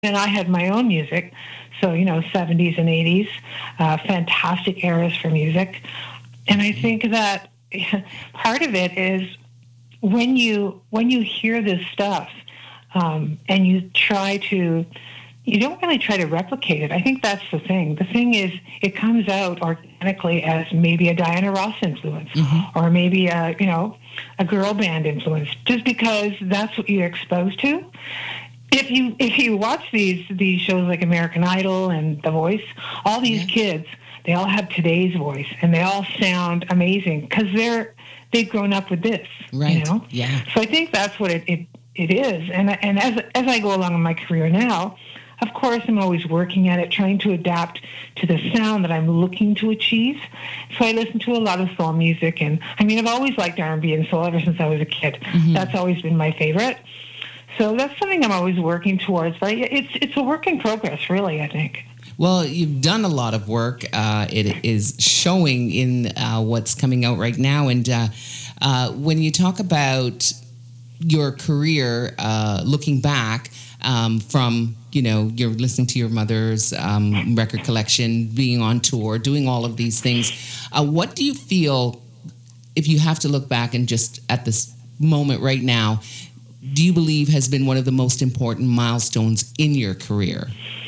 And I had my own music, so 70s and 80s, fantastic eras for music. And I think that part of it is when you hear this stuff, and you don't really try to replicate it. I think that's the thing. The thing is, it comes out organically as maybe a Diana Ross influence, or maybe a girl band influence, just because that's what you're exposed to. If you watch these shows like American Idol and The Voice, all these kids, they all have today's voice, and they all sound amazing because they've grown up with this. Right. Yeah. So I think that's what it is. And as I go along in my career now, of course, I'm always working at it, trying to adapt to the sound that I'm looking to achieve. So I listen to a lot of soul music, and I've always liked R&B and soul ever since I was a kid. That's always been my favorite. So that's something I'm always working towards. But it's a work in progress, really, I think. Well, you've done a lot of work. It is showing in what's coming out right now. And when you talk about your career, looking back from, you're listening to your mother's record collection, being on tour, doing all of these things, what do you feel, if you have to look back and just at this moment right now, do you believe has been one of the most important milestones in your career?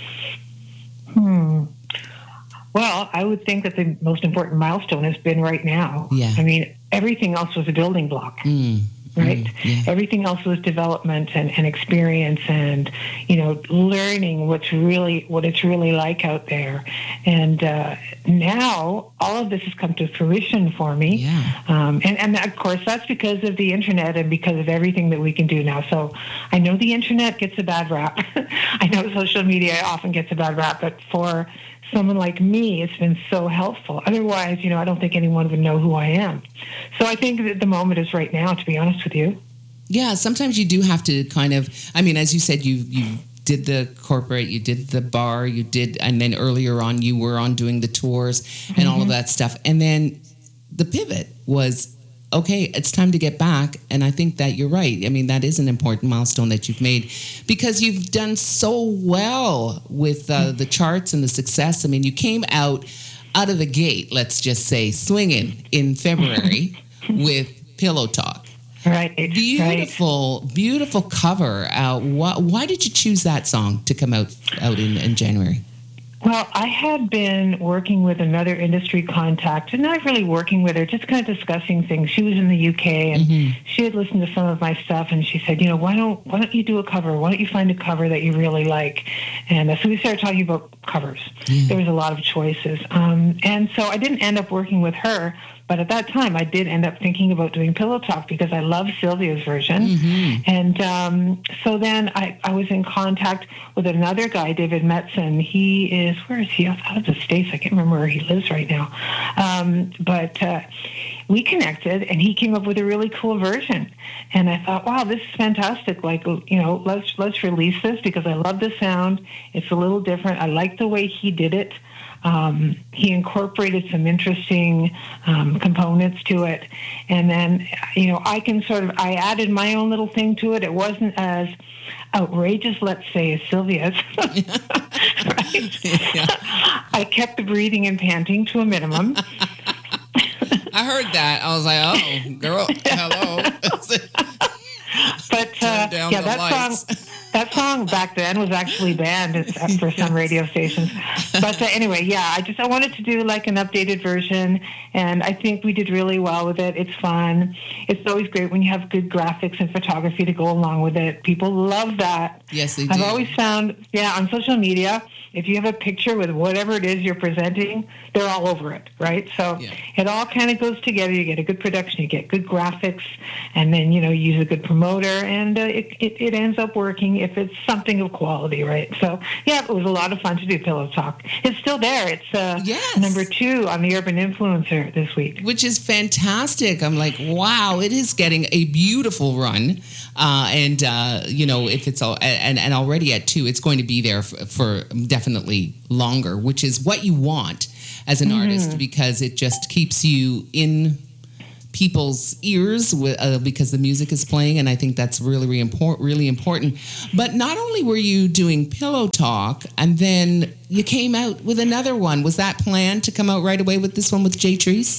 Well, I would think that the most important milestone has been right now. Yeah. Everything else was a building block, right? Yeah. Everything else was development and experience and, learning what it's really like out there. And now all of this has come to fruition for me. Yeah. And of course, that's because of the internet and because of everything that we can do now. So I know the internet gets a bad rap. I know social media often gets a bad rap, but for someone like me, it's been so helpful. Otherwise, I don't think anyone would know who I am. So I think that the moment is right now, to be honest with you. Yeah, sometimes you do have to kind of, as you said, you did the corporate, you did the bar, and then earlier on you were on doing the tours and all of that stuff. And then the pivot was, okay, it's time to get back. And I think that you're right. That is an important milestone that you've made because you've done so well with the charts and the success. You came out of the gate, let's just say, swinging in February with Pillow Talk. Right. Beautiful cover. Why did you choose that song to come out in January? Well, I had been working with another industry contact, and not really working with her, just kind of discussing things. She was in the UK, and she had listened to some of my stuff, and she said, why don't you do a cover? Why don't you find a cover that you really like? And so we started talking about covers. There was a lot of choices. And so I didn't end up working with her, but at that time, I did end up thinking about doing Pillow Talk because I love Sylvia's version. And so then I was in contact with another guy, David Metzen. Where is he? Out of the States. I can't remember where he lives right now. But we connected, and he came up with a really cool version. And I thought, wow, this is fantastic. Let's release this because I love the sound. It's a little different. I like the way he did it. He incorporated some interesting components to it. And then, I added my own little thing to it. It wasn't as outrageous, let's say, as Sylvia's. Right? Yeah. I kept the breathing and panting to a minimum. I heard that. I was like, oh, girl, hello. But that song back then was actually banned for some radio stations. But anyway, I wanted to do like an updated version, and I think we did really well with it. It's fun. It's always great when you have good graphics and photography to go along with it. People love that. Yes, they do. I've always found, on social media, if you have a picture with whatever it is you're presenting, they're all over it, right? So it all kind of goes together. You get a good production, you get good graphics, and then, you use a good promoter, and it ends up working if it's something of quality, right? So, it was a lot of fun to do Pillow Talk. It's still there. It's number 2 on the Urban Influencer this week. Which is fantastic. I'm like, wow, it is getting a beautiful run. If it's all, and already at 2, it's going to be there for definitely longer, which is what you want as an artist, because it just keeps you in people's ears because the music is playing, and I think that's really important. But not only were you doing Pillow Talk, and then you came out with another one. Was that planned to come out right away with this one with Jay Treese?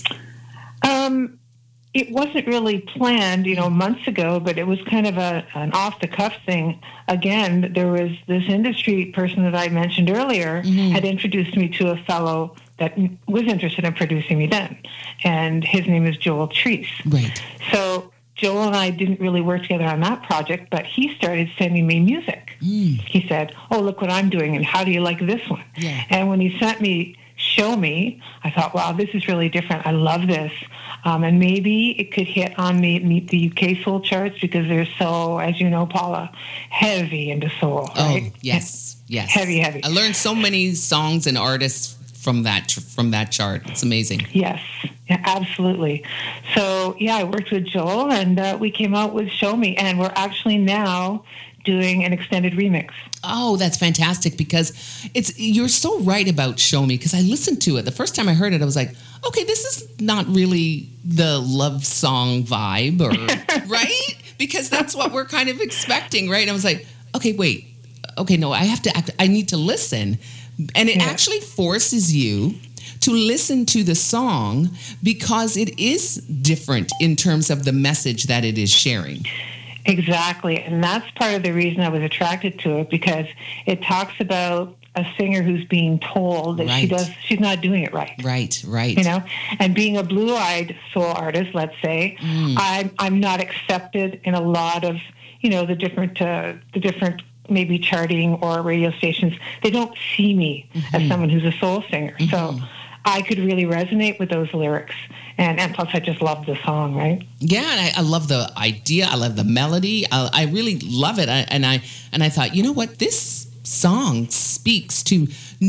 It wasn't really planned, months ago, but it was kind of an off-the-cuff thing. Again, there was this industry person that I mentioned earlier had introduced me to a fellow that was interested in producing me then, and his name is Joel Treese. Right. So Joel and I didn't really work together on that project, but he started sending me music. He said, "Oh, look what I'm doing, and how do you like this one?" Yeah. And when he sent me Show Me, I thought, wow, this is really different. I love this. And maybe it could hit on the UK soul charts because they're so, as you know, Paula, heavy into soul, right? Oh, yes. Heavy. I learned so many songs and artists from that chart. It's amazing. Yes, yeah, absolutely. So, yeah, I worked with Joel, and we came out with Show Me, and we're actually now doing an extended remix. Oh, that's fantastic, because you're so right about Show Me, because I listened to it. The first time I heard it, I was like, okay, this is not really the love song vibe, or right? Because that's what we're kind of expecting, right? And I was like, okay, wait. Okay, no, I need to listen. And it actually forces you to listen to the song because it is different in terms of the message that it is sharing. Exactly. And that's part of the reason I was attracted to it, because it talks about a singer who's being told that she's not doing it right. Right. And being a blue-eyed soul artist, let's say, I'm not accepted in a lot of, the different maybe charting or radio stations. They don't see me as someone who's a soul singer. So I could really resonate with those lyrics. And plus, I just love the song, right? Yeah, and I love the idea. I love the melody. I really love it. And I thought, you know what? This song speaks to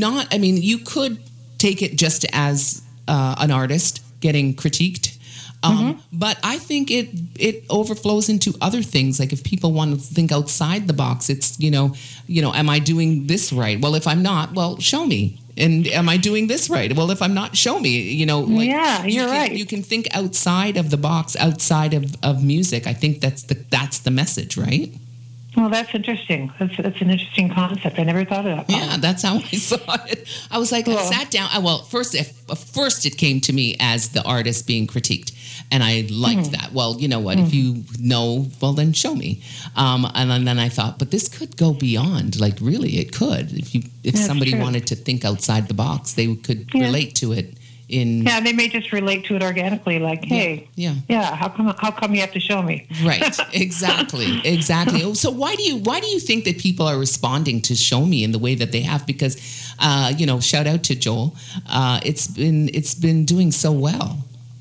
you could take it just as an artist getting critiqued. But I think it overflows into other things. Like if people want to think outside the box, it's, am I doing this right? Well, if I'm not, well, show me. And am I doing this right? Well, if I'm not, show me. Yeah, you're right. You can think outside of the box, outside of music. I think that's the message, right? Well, that's interesting. That's an interesting concept. I never thought of that. Yeah, that's how I saw it. I was like, cool. I sat down. First it came to me as the artist being critiqued, and I liked that. Well, you know what? If you know, well, then show me. And then I thought, but this could go beyond. Like, really, it could. If somebody wanted to think outside the box, they could relate to it. They may just relate to it organically, like, hey, how come you have to show me? Right, exactly. So why do you think that people are responding to Show Me in the way that they have? Because shout out to Joel, it's been doing so well.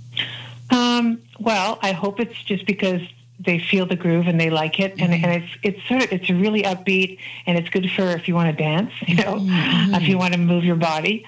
Well, I hope it's just because they feel the groove and they like it, and it's really upbeat, and it's good for if you want to dance, if you want to move your body.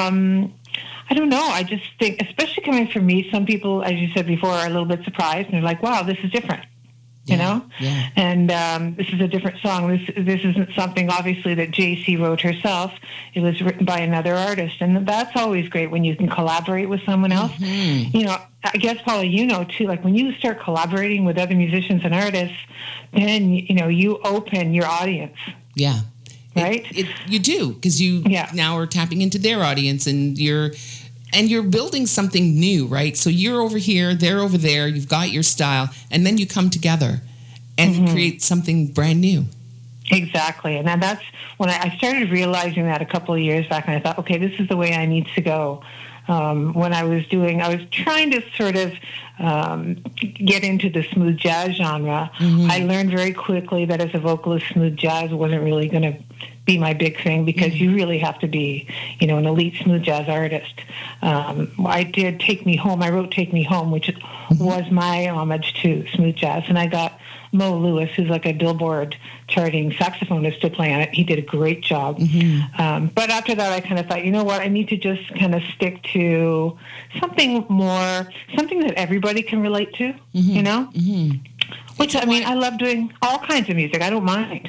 I don't know. I just think, especially coming from me, some people, as you said before, are a little bit surprised, and they're like, wow, this is different, Yeah. And this is a different song. This isn't something, obviously, that JC wrote herself. It was written by another artist, and that's always great when you can collaborate with someone else. I guess, Paula, too, like when you start collaborating with other musicians and artists, then, you open your audience. Yeah. Right? You do, because you now are tapping into their audience, and you're building something new, right? So you're over here, they're over there, you've got your style, and then you come together and create something brand new. Exactly. And that's when I started realizing that a couple of years back, and I thought, okay, this is the way I need to go. When I was trying to sort of get into the smooth jazz genre. I learned very quickly that as a vocalist, smooth jazz wasn't really going to be my big thing, because you really have to be, an elite smooth jazz artist. I did Take Me Home. I wrote Take Me Home, which was my homage to smooth jazz. And I got Mo Lewis, who's like a Billboard charting saxophonist, to play on it. He did a great job. But after that, I kind of thought, you know what, I need to just kind of stick to something that everybody can relate to, Which, I love doing all kinds of music. I don't mind.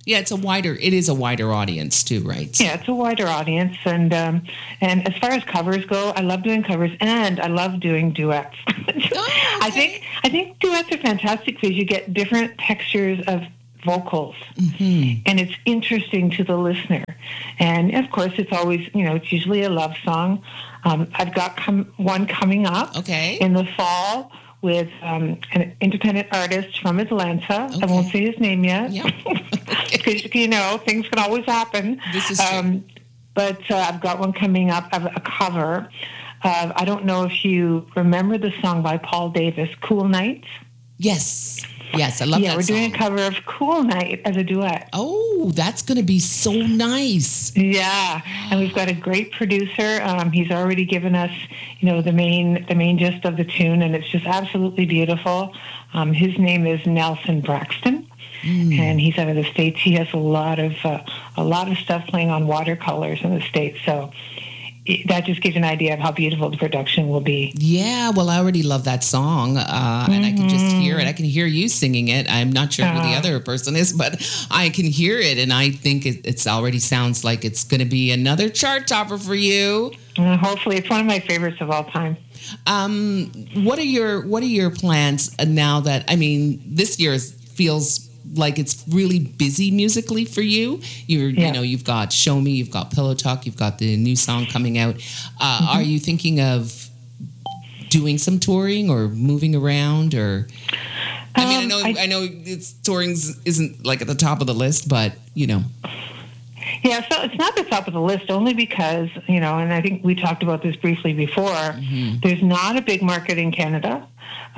Yeah, it is a wider audience too, right? Yeah, it's a wider audience, and as far as covers go, I love doing covers, and I love doing duets. Oh, okay. I think duets are fantastic because you get different textures of vocals, and it's interesting to the listener. And of course, it's always, it's usually a love song. I've got one coming up in the fall with an independent artist from Atlanta. Okay. I won't say his name yet because, things can always happen. This is true. But I've got one coming up of a cover. I don't know if you remember the song by Paul Davis, Cool Nights. Yes, I love that song. Yeah, we're doing a cover of Cool Night as a duet. Oh, that's going to be so nice. Yeah, and we've got a great producer. He's already given us, the main gist of the tune, and it's just absolutely beautiful. His name is Nelson Braxton, and he's out of the States. He has a lot of stuff playing on watercolors in the States, so that just gives you an idea of how beautiful the production will be. Yeah, well, I already love that song, and I can just hear it. I can hear you singing it. I'm not sure who the other person is, but I can hear it, and I think it's already sounds like it's going to be another chart topper for you. Hopefully, it's one of my favorites of all time. What are your plans now that this year feels like it's really busy musically for you? You've got Show Me, you've got Pillow Talk, you've got the new song coming out. Are you thinking of doing some touring or moving around? Or I know touring isn't like at the top of the list, but Yeah, so it's not the top of the list only because, and I think we talked about this briefly before, there's not a big market in Canada.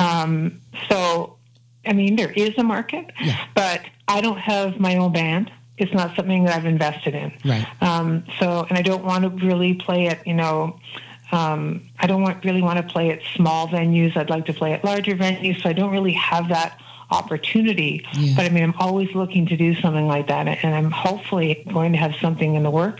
There is a market, but I don't have my own band. It's not something that I've invested in. Right. And I don't want to really play it, I don't really want to play at small venues. I'd like to play at larger venues, so I don't really have that opportunity. Yeah. But I'm always looking to do something like that, and I'm hopefully going to have something in the works.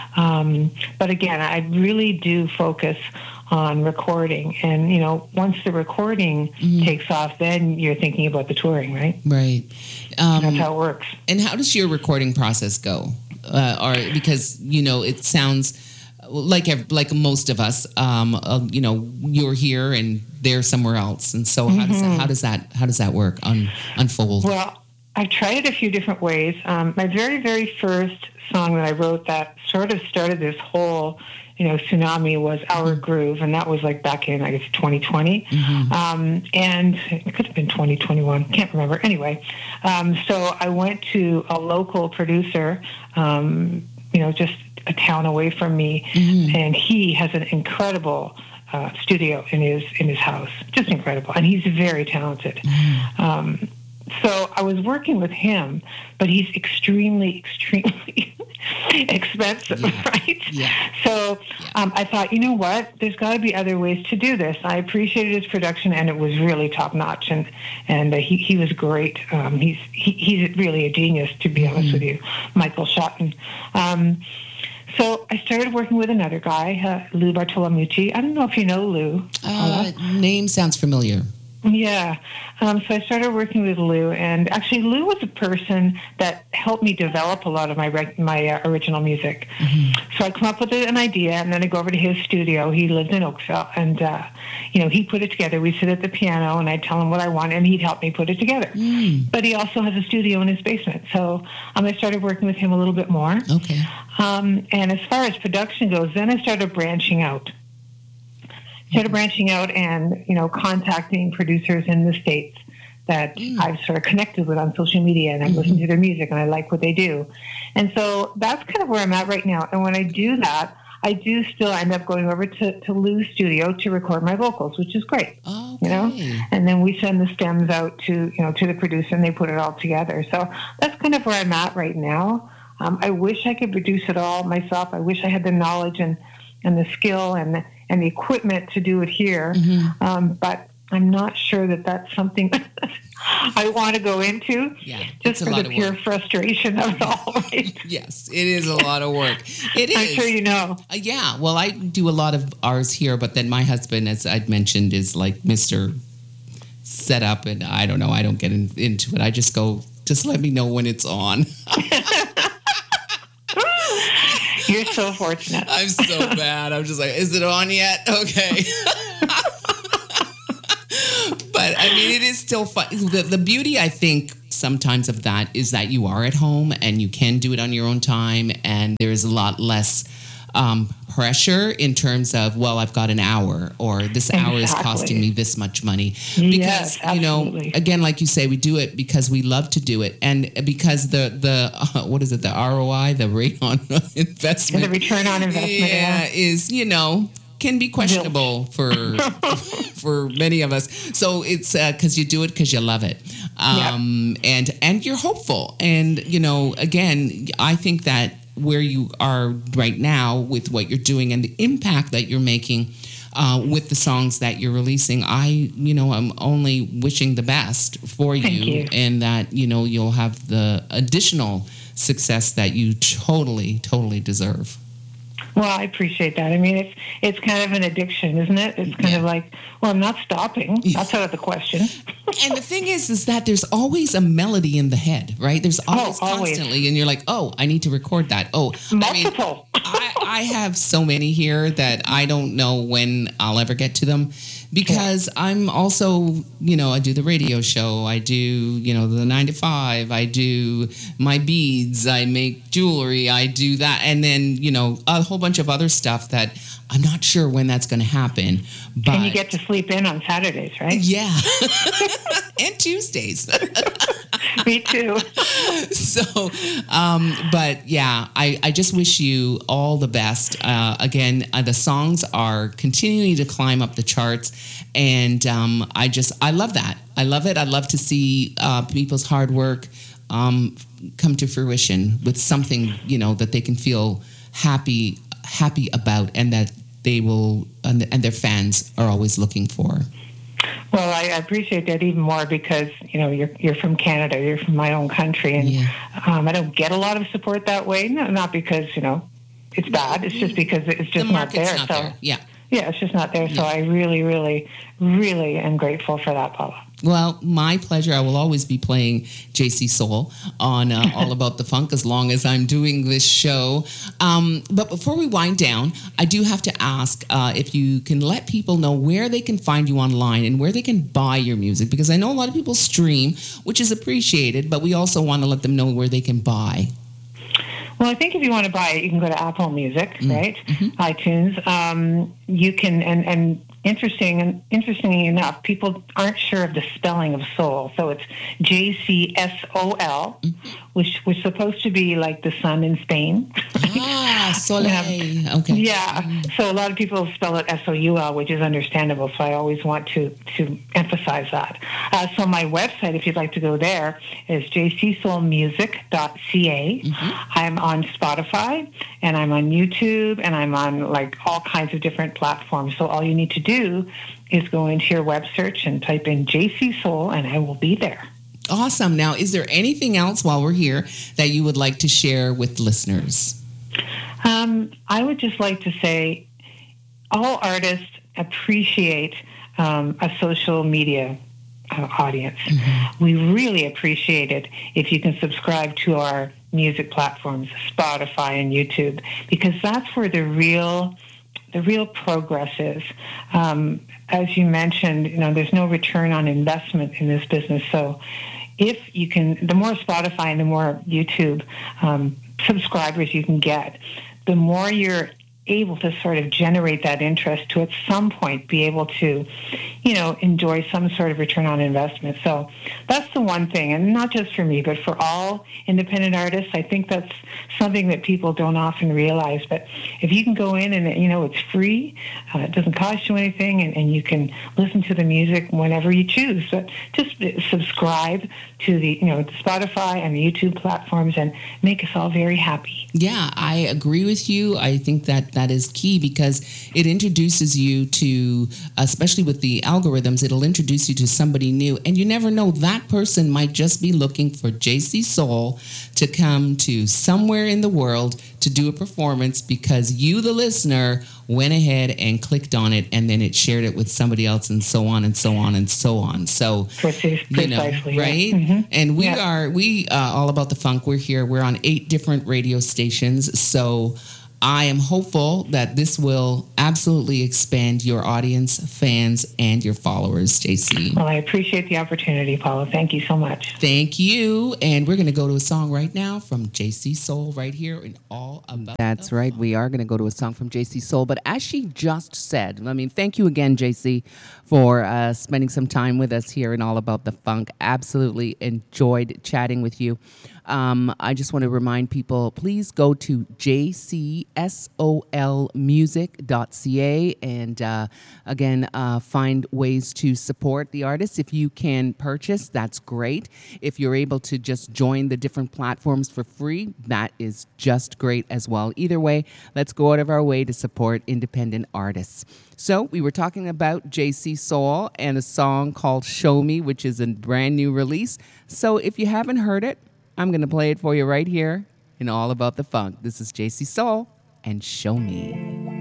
But again, I really do focus on recording, and once the recording takes off, then you're thinking about the touring, right? Right. That's how it works. And how does your recording process go? Because it sounds like most of us, you're here and they're somewhere else, and so how does that work unfold? Well, I've tried it a few different ways. My very, very first song that I wrote that sort of started this whole tsunami was Our Groove, and that was like back in, I guess, 2020. And it could have been 2021, can't remember. Anyway, so I went to a local producer, just a town away from me, and he has an incredible studio in his house, just incredible, and he's very talented. So I was working with him, but he's extremely, extremely expensive, right? Yeah. So I thought, you know what? There's got to be other ways to do this. I appreciated his production, and it was really top notch, and he was great. He's really a genius, to be honest with you, Michael Shotton. So I started working with another guy, Lou Bartolomucci. I don't know if you know Lou. Name sounds familiar. Yeah. So I started working with Lou, and actually Lou was a person that helped me develop a lot of my original music. So I come up with an idea, and then I go over to his studio. He lived in Oakville, and he put it together. We sit at the piano, and I'd tell him what I want, and he'd help me put it together. But he also has a studio in his basement, so I started working with him a little bit more. Okay. And as far as production goes, then I started branching out. And, contacting producers in the States that I've sort of connected with on social media, and I listen to their music and I like what they do. And so that's kind of where I'm at right now. And when I do that, I do still end up going over to Lou's studio to record my vocals, which is great. Okay. And then we send the stems out to the producer, and they put it all together. So that's kind of where I'm at right now. I wish I could produce it all myself. I wish I had the knowledge and the skill and the equipment to do it here. But I'm not sure that that's something that I want to go into, just for the pure frustration of it all. Right? Yes, it is a lot of work. It is. I'm sure you know. Yeah, well, I do a lot of ours here, but then my husband, as I'd mentioned, is like Mr. Setup, and I don't know, I don't get into it. I just go Just let me know when it's on. You're so fortunate. I'm so bad. I'm just like, is it on yet? Okay. But I mean, it is still fun. The beauty, I think, sometimes of that is that you are at home and you can do it on your own time, and there's a lot less pressure in terms of, well, I've got an hour, or this hour is costing me this much money. Because, you know, again, like you say, we do it because we love to do it. And because the what is it, the ROI, the rate on investment. The return on investment. Is, you know, can be questionable for many of us. So it's because you do it because you love it. And you're hopeful. And, you know, again, I think that where you are right now with what you're doing and the impact that you're making with the songs that you're releasing, I'm only wishing the best for you, and that, you know, you'll have the additional success that you totally, totally deserve. Well, I appreciate that. I mean, it's kind of an addiction, isn't it? It's kind of like, well, I'm not stopping. That's out of the question. And the thing is that there's always a melody in the head, right? There's always constantly, and you're like, oh, I need to record that. Oh, multiple. I have so many here that I don't know when I'll ever get to them, because I'm also, you know, I do the radio show, I do, you know, the 9 to 5, I do my beads, I make jewelry, I do that, and then, you know, a whole bunch of other stuff that I'm not sure when that's going to happen. But and you get to sleep in on Saturdays, right? Yeah. And Tuesdays. Me too. So, but yeah, I just wish you all the best. Again, the songs are continuing to climb up the charts, and I love that. I love it. I love to see people's hard work come to fruition with something, you know, that they can feel happy about, and that they will, and their fans are always looking for. Well, I appreciate that even more because, you know, you're from Canada, you're from my own country, and I don't get a lot of support that way. Not because, you know, it's bad. It's just because it's just not there. There. Yeah, it's just not there. Yeah. So I really, really, really am grateful for that, Paula. Well, my pleasure. I will always be playing JC Soul on All About the Funk as long as I'm doing this show. But before we wind down, I do have to ask if you can let people know where they can find you online and where they can buy your music, because I know a lot of people stream, which is appreciated, but we also want to let them know where they can buy. Well, I think if you want to buy it, you can go to Apple Music, right? Mm-hmm. iTunes. You can, and interestingly enough, people aren't sure of the spelling of soul. So it's JCSOL, which was supposed to be like the sun in Spain. Soleil. Okay. Yeah. So a lot of people spell it SOUL, which is understandable. So I always want to emphasize that. So my website, if you'd like to go there, is jcsoulmusic.ca. I'm on Spotify, and I'm on YouTube, and I'm on like all kinds of different platforms. So all you need to do is go into your web search and type in JC Soul, and I will be there. Awesome. Now, is there anything else while we're here that you would like to share with listeners? I would just like to say all artists appreciate a social media audience. We really appreciate it if you can subscribe to our music platforms, Spotify and YouTube, because that's where the real progress is. As you mentioned, you know, there's no return on investment in this business. So if you can, the more Spotify and the more YouTube subscribers you can get, the more you're able to sort of generate that interest to at some point be able to, you know, enjoy some sort of return on investment. So that's the one thing, and not just for me, but for all independent artists. I think that's something that people don't often realize. But if you can go in and, you know, it's free, it doesn't cost you anything, and you can listen to the music whenever you choose. But just subscribe to the, you know, the Spotify and the YouTube platforms and make us all very happy. Yeah, I agree with you. I think that that is key, because it introduces you to, especially with the algorithms, it'll introduce you to somebody new. And you never know, that person might just be looking for JC Soul to come to somewhere in the world to do a performance because you, the listener, went ahead and clicked on it, and then it shared it with somebody else, and so on and so on and so on. So, precisely, you know, right? Yeah. Mm-hmm. And we are all about the funk. We're here. We're on 8 different radio stations. So I am hopeful that this will absolutely expand your audience, fans, and your followers, JC. Well, I appreciate the opportunity, Paula. Thank you so much. Thank you. And we're going to go to a song right now from JC Soul right here in All About. That's right. We are going to go to a song from JC Soul. But as she just said, I mean, thank you again, JC, for spending some time with us here in All About the Funk. Absolutely enjoyed chatting with you. I just want to remind people, please go to jcsolmusic.ca and again, find ways to support the artists. If you can purchase, that's great. If you're able to just join the different platforms for free, that is just great as well. Either way, let's go out of our way to support independent artists. So we were talking about JC Soul and a song called Show Me, which is a brand new release. So if you haven't heard it, I'm going to play it for you right here in All About the Funk. This is JC Soul and Show Me.